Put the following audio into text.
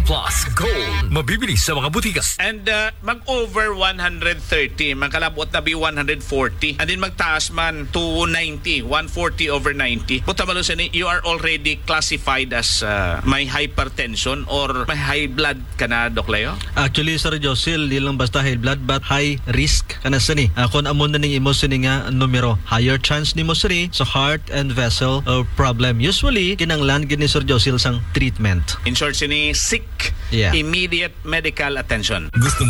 Plus Gold. Mabibili sa mga butikas. And mag-over 130, magkalabot na be 140. And then magtaas man to 90, 140 over 90. Buta malusin, you are already classified as may hypertension or may high blood ka na, Doc Leo? Actually, Sir Josil, di lang basta high blood but high risk ka na sini. Kung amon na ning imo sini nga numero, higher chance ni mo sini sa heart and vessel problem. Usually, kinanglan gini Sir Josil sang treatment. In short, sini seek Yeah. immediate medical attention. Gusto